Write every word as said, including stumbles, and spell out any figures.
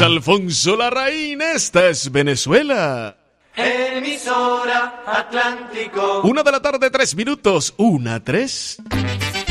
Alfonso Larraín, esta es Venezuela. Emisora Atlántico. Una de la tarde, tres minutos. Una, tres.